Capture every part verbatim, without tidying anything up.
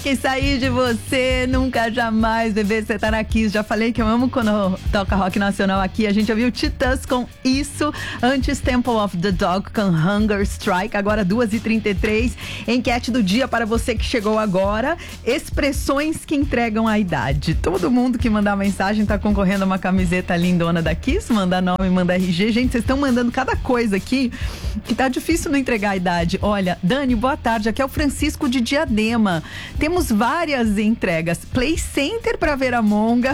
Que sair de você, nunca jamais, bebê, você tá na Kiss. Já falei que eu amo quando toca rock nacional aqui. A gente ouviu Titãs com Isso, antes Temple of the Dog com Hunger Strike, agora duas e trinta e três. Enquete do dia para você que chegou agora: expressões que entregam a idade. Todo mundo que mandar mensagem tá concorrendo a uma camiseta lindona da Kiss. Manda nome, manda R G. Gente, vocês estão mandando cada coisa aqui que tá difícil não entregar a idade. Olha, Dani, boa tarde, aqui é o Francisco de Diadema. Tem Temos várias entregas. Play Center pra ver a Monga.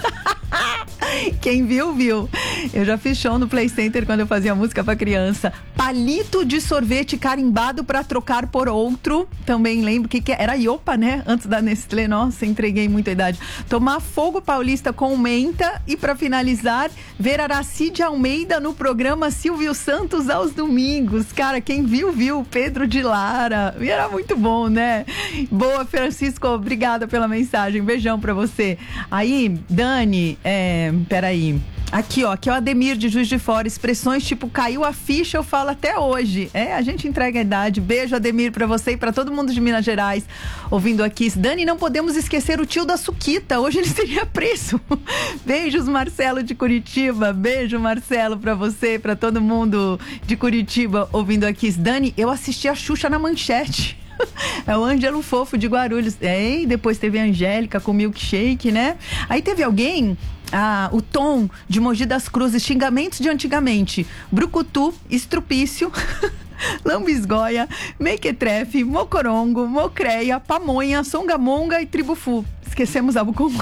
Quem viu, viu. Eu já fiz show no Play Center quando eu fazia música pra criança. Palito de sorvete carimbado pra trocar por outro. Também lembro que, que era Iopa, né? Antes da Nestlé. Nossa, entreguei muita idade. Tomar fogo paulista com menta. E pra finalizar, ver Aracide Almeida no programa Silvio Santos aos domingos. Cara, quem viu, viu. Pedro de Lara. E era muito bom, né? Boa, Francisco. Obrigada pela mensagem. Beijão pra você. Aí, Dani, é... peraí. Aqui, ó, aqui é o Ademir de Juiz de Fora. Expressões tipo caiu a ficha, eu falo até hoje. É, a gente entrega a idade. Beijo, Ademir, pra você e pra todo mundo de Minas Gerais ouvindo aqui. Dani, não podemos esquecer o tio da Suquita. Hoje ele seria preso. Beijos, Marcelo de Curitiba. Beijo, Marcelo, pra você, pra todo mundo de Curitiba ouvindo aqui. Dani, eu assisti a Xuxa na Manchete. É o Ângelo Fofo de Guarulhos. É, e depois teve a Angélica com milkshake, né? Aí teve alguém, ah, o Tom de Mogi das Cruzes, xingamentos de antigamente: brucutu, estrupício, lambisgoia, mequetrefe, mocorongo, mocreia, pamonha, songamonga e tribufu. Esquecemos algo com...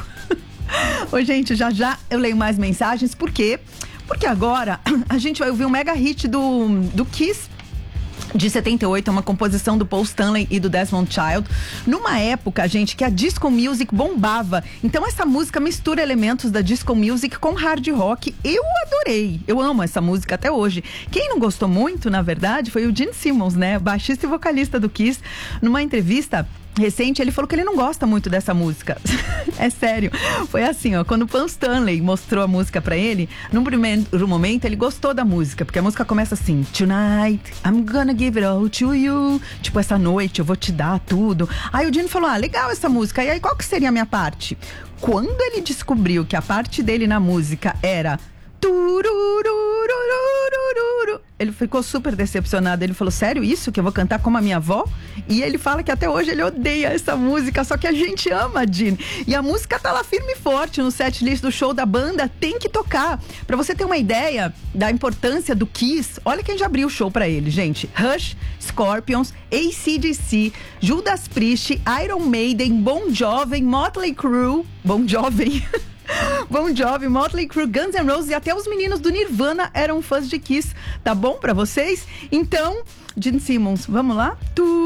Ô, gente, já já eu leio mais mensagens. Por quê? Porque agora a gente vai ouvir um mega hit do, do Kiss de setenta e oito, é uma composição do Paul Stanley e do Desmond Child, numa época, gente, que a disco music bombava. Então essa música mistura elementos da disco music com hard rock. Eu adorei, eu amo essa música até hoje. Quem não gostou muito, na verdade, foi o Gene Simmons, né, baixista e vocalista do Kiss. Numa entrevista recente, ele falou que ele não gosta muito dessa música. É sério. Foi assim, ó, quando o Paul Stanley mostrou a música pra ele, num primeiro momento ele gostou da música, porque a música começa assim: Tonight, I'm gonna give it all to you. Tipo, essa noite eu vou te dar tudo. Aí o Gene falou: ah, legal essa música. E aí, qual que seria a minha parte? Quando ele descobriu que a parte dele na música era turururururururu, ele ficou super decepcionado. Ele falou: sério isso? Que eu vou cantar como a minha avó? E ele fala que até hoje ele odeia essa música, só que a gente ama, Gene. E a música tá lá firme e forte no setlist do show da banda, tem que tocar. Pra você ter uma ideia da importância do Kiss, olha quem já abriu o show pra ele, gente: Rush, Scorpions, A C D C, Judas Priest, Iron Maiden, Bon Jovi, Motley Crue, Bon Jovi... Bon Jovi, Motley Crue, Guns N' Roses e até os meninos do Nirvana eram fãs de Kiss. Tá bom pra vocês? Então, Gene Simmons, vamos lá? Tu